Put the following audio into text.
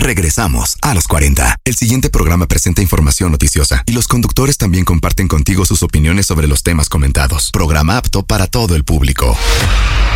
Regresamos a los 40. El siguiente programa presenta información noticiosa y los conductores también comparten contigo sus opiniones sobre los temas comentados. Programa apto para todo el público.